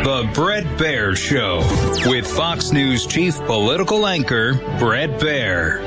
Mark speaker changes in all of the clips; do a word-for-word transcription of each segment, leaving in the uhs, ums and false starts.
Speaker 1: The Bret Baier Show with Fox News chief political anchor Bret Baier.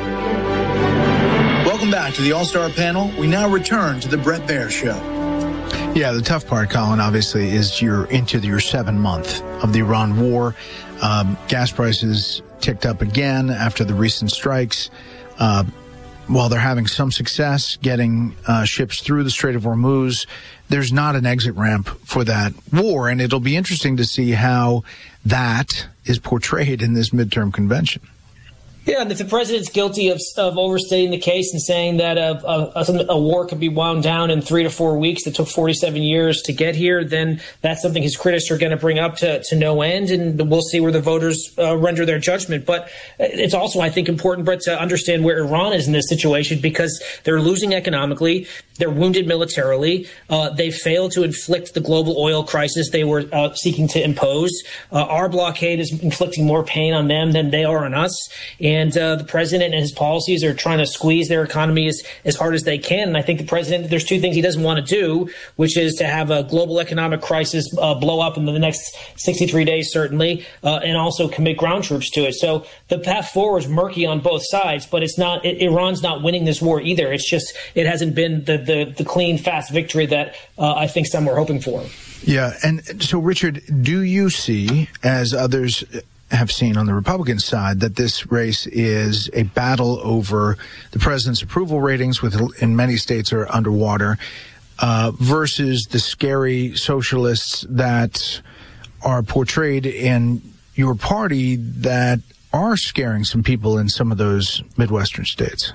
Speaker 2: Welcome back to the All-Star Panel. We now return to the Bret Baier Show.
Speaker 3: Yeah, the tough part, Colin, obviously, is you're into your seventh month of the Iran war. Um, gas prices ticked up again after the recent strikes. Uh, while they're having some success getting uh, ships through the Strait of Hormuz, there's not an exit ramp for that war. And it'll be interesting to see how that is portrayed in this midterm convention.
Speaker 4: Yeah, and if the president's guilty of, of overstating the case and saying that a, a, a war could be wound down in three to four weeks that took forty-seven years to get here, then that's something his critics are going to bring up to, to no end, and we'll see where the voters uh, render their judgment. But it's also, I think, important, Brett, to understand where Iran is in this situation, because they're losing economically, they're wounded militarily, uh, they failed to inflict the global oil crisis they were uh, seeking to impose. Uh, our blockade is inflicting more pain on them than they are on us. And And uh, the president and his policies are trying to squeeze their economy as, as hard as they can. And I think the president, there's two things he doesn't want to do, which is to have a global economic crisis uh, blow up in the next sixty-three days, certainly, uh, and also commit ground troops to it. So the path forward is murky on both sides, but it's not, it, Iran's not winning this war either. It's just, it hasn't been the, the, the clean, fast victory that uh, I think some were hoping for.
Speaker 3: Yeah. And so, Richard, do you see, as others have seen on the Republican side, that this race is a battle over the president's approval ratings, with in many states are underwater, uh, versus the scary socialists that are portrayed in your party that are scaring some people in some of those Midwestern states?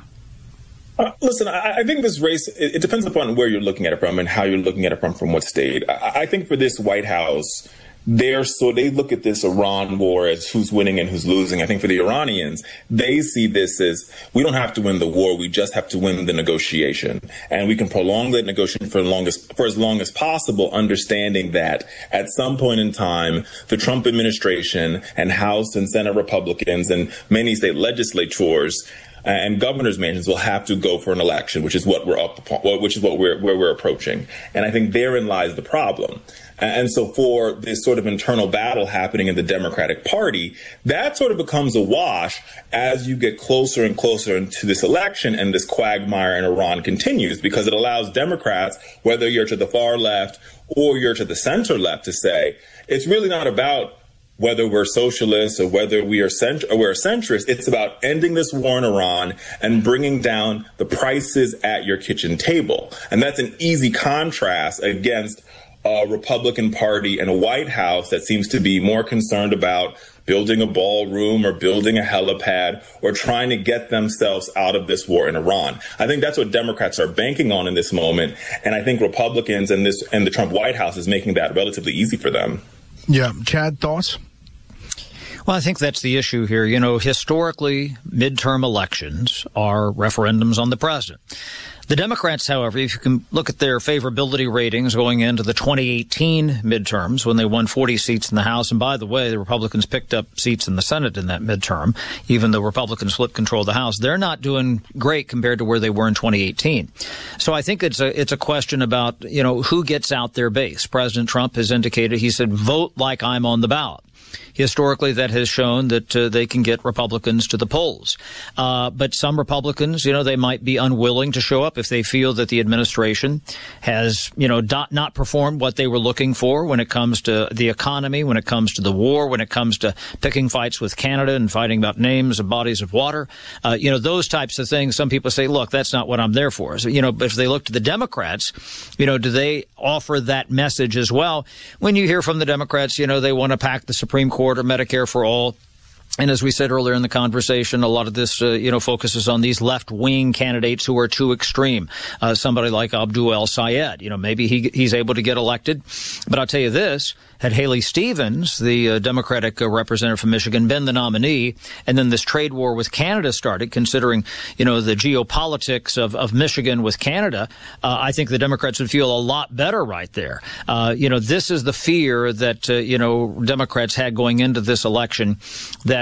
Speaker 5: Uh, listen, I, I think this race, it, it depends upon where you're looking at it from and how you're looking at it from, from what state. I, I think for this White House, They're so they look at this Iran war as who's winning and who's losing. I think for the Iranians, they see this as, we don't have to win the war, we just have to win the negotiation. And we can prolong that negotiation for, longest, for as long as possible, understanding that at some point in time, the Trump administration and House and Senate Republicans and many state legislatures and governors' mansions will have to go for an election, which is what we're up upon, which is what we're where we're approaching. And I think therein lies the problem. And so for this sort of internal battle happening in the Democratic Party, that sort of becomes a wash as you get closer and closer into this election and this quagmire in Iran continues, because it allows Democrats, whether you're to the far left or you're to the center left, to say, it's really not about whether we're socialists or whether we are cent- or we're centrists. It's about ending this war in Iran and bringing down the prices at your kitchen table. And that's an easy contrast against a Republican Party and a White House that seems to be more concerned about building a ballroom or building a helipad or trying to get themselves out of this war in Iran. I think that's what Democrats are banking on in this moment. And I think Republicans and this and the Trump White House is making that relatively easy for them.
Speaker 3: Yeah. Chad, thoughts?
Speaker 6: Well, I think that's the issue here. You know, historically, midterm elections are referendums on the president. The Democrats, however, if you can look at their favorability ratings going into the twenty eighteen midterms when they won forty seats in the House, and by the way, the Republicans picked up seats in the Senate in that midterm, even though Republicans flipped control of the House, they're not doing great compared to where they were in twenty eighteen. So I think it's a it's a question about, you know, who gets out their base. President Trump has indicated, he said, vote like I'm on the ballot. Historically, that has shown that uh, they can get Republicans to the polls. Uh, but some Republicans, you know, they might be unwilling to show up if they feel that the administration has, you know, not, not performed what they were looking for when it comes to the economy, when it comes to the war, when it comes to picking fights with Canada and fighting about names of bodies of water. Uh, you know, those types of things. Some people say, look, that's not what I'm there for. So, you know, if they look to the Democrats, you know, do they offer that message as well? When you hear from the Democrats, you know, they want to pack the Supreme Court or Medicare for all. And as we said earlier in the conversation, a lot of this, uh, you know, focuses on these left-wing candidates who are too extreme. Uh, somebody like Abdul El-Sayed, you know, maybe he he's able to get elected. But I'll tell you this, had Haley Stevens, the uh, Democratic uh, representative from Michigan, been the nominee, and then this trade war with Canada started, considering, you know, the geopolitics of, of Michigan with Canada, uh, I think the Democrats would feel a lot better right there. Uh, you know, this is the fear that, uh, you know, Democrats had going into this election, that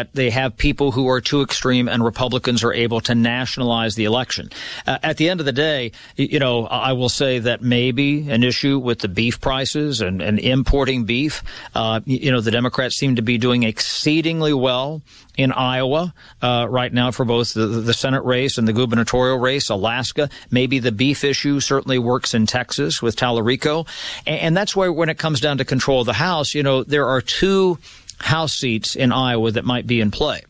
Speaker 6: that they have people who are too extreme and Republicans are able to nationalize the election. Uh, at the end of the day, you know, I will say that maybe an issue with the beef prices and, and importing beef, uh, you know, the Democrats seem to be doing exceedingly well in Iowa uh, right now for both the, the Senate race and the gubernatorial race. Alaska, maybe the beef issue certainly works in Texas with Tallarico. And, and that's why when it comes down to control of the House, you know, there are two House seats in Iowa that might be in play.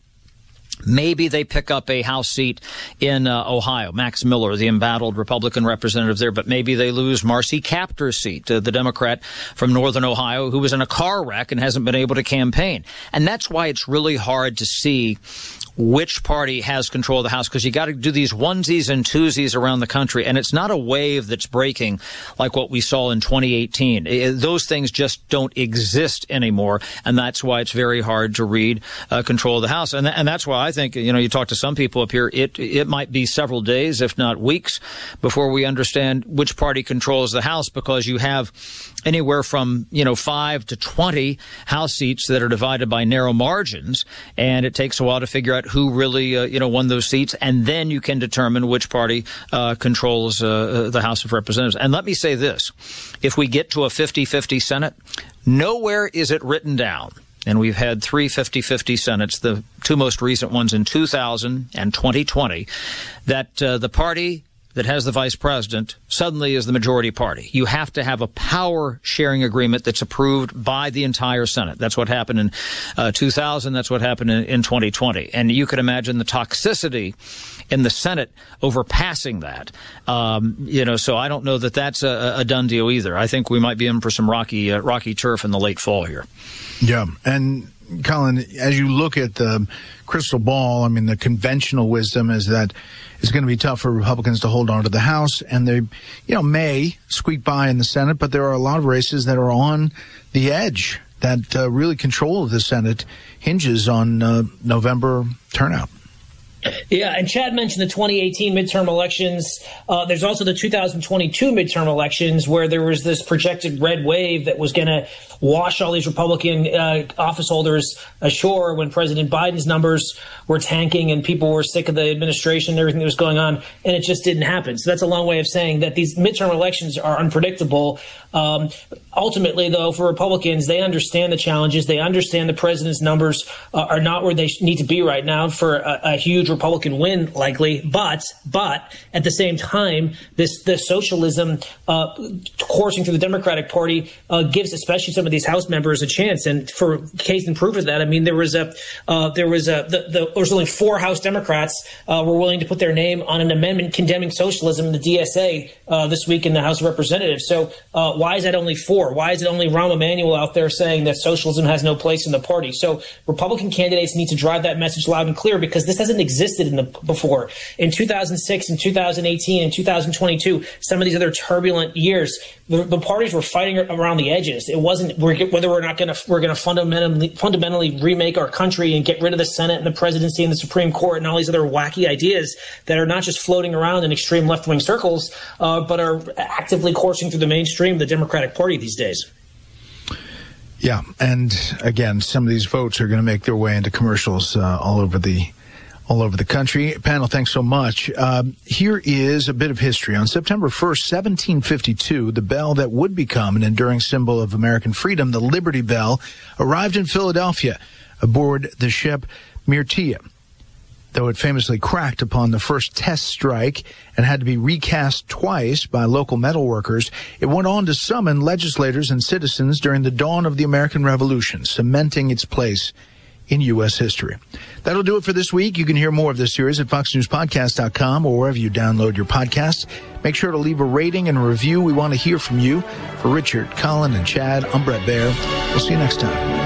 Speaker 6: Maybe they pick up a House seat in uh, Ohio, Max Miller, the embattled Republican representative there, but maybe they lose Marcy Kaptur's seat, uh, the Democrat from Northern Ohio who was in a car wreck and hasn't been able to campaign. And that's why it's really hard to see which party has control of the House, because you got to do these onesies and twosies around the country, and it's not a wave that's breaking like what we saw in twenty eighteen. It, those things just don't exist anymore, and that's why it's very hard to read uh, control of the House. And, th- and that's why I think, you know, you talk to some people up here, it it might be several days, if not weeks, before we understand which party controls the House, because you have anywhere from, you know, five to twenty House seats that are divided by narrow margins, and it takes a while to figure out who really, uh, you know, won those seats, and then you can determine which party uh, controls uh, the House of Representatives. And let me say this. If we get to a fifty-fifty Senate, nowhere is it written down, and we've had three fifty-fifty Senates, the two most recent ones in two thousand and twenty twenty, that uh, the party that has the vice president suddenly is the majority party. You have to have a power sharing agreement that's approved by the entire Senate. That's what happened in uh, two thousand. That's what happened in, in twenty twenty. And you can imagine the toxicity in the Senate over passing that. Um, you know, so I don't know that that's a, a done deal either. I think we might be in for some rocky, uh, rocky turf in the late fall here.
Speaker 3: Yeah. And Colin, as you look at the crystal ball, I mean, the conventional wisdom is that it's going to be tough for Republicans to hold on to the House, and they, you know, may squeak by in the Senate, but there are a lot of races that are on the edge that uh, really control of the Senate hinges on uh, November turnout.
Speaker 4: Yeah, and Chad mentioned the twenty eighteen midterm elections. Uh, there's also the two thousand twenty-two midterm elections where there was this projected red wave that was going to wash all these Republican uh, office holders ashore when President Biden's numbers were tanking and people were sick of the administration and everything that was going on, and it just didn't happen. So that's a long way of saying that these midterm elections are unpredictable. Um, ultimately, though, for Republicans, they understand the challenges. They understand the president's numbers uh, are not where they need to be right now for a, a huge Republican win, likely. But, but at the same time, this the socialism uh, coursing through the Democratic Party uh, gives, especially some of these House members, a chance. And for case in proof of that, I mean, there was a uh, there was a the, the, there was only four House Democrats uh, were willing to put their name on an amendment condemning socialism in the D S A uh, this week in the House of Representatives. So uh, why is that only four? Why is it only Rahm Emanuel out there saying that socialism has no place in the party? So Republican candidates need to drive that message loud and clear, because this hasn't existed in the before. In two thousand six and two thousand eighteen and two thousand twenty-two, some of these other turbulent years, the, the parties were fighting around the edges. It wasn't whether we're not going to we're going to fundamentally fundamentally remake our country and get rid of the Senate and the presidency and the Supreme Court and all these other wacky ideas that are not just floating around in extreme left-wing circles, uh, but are actively coursing through the mainstream of the Democratic Party these days.
Speaker 3: Yeah, and again, some of these votes are going to make their way into commercials uh, all over the all over the country. Panel, thanks so much. Uh, here is a bit of history. On September first, seventeen fifty-two, the bell that would become an enduring symbol of American freedom, the Liberty Bell, arrived in Philadelphia aboard the ship Myrtia. Though it famously cracked upon the first test strike and had to be recast twice by local metal workers, it went on to summon legislators and citizens during the dawn of the American Revolution, cementing its place in U S history. That'll do it for this week. You can hear more of this series at fox news podcast dot com or wherever you download your podcasts. Make sure to leave a rating and a review. We want to hear from you. For Richard, Colin, and Chad, I'm Brett Baer. We'll see you next time.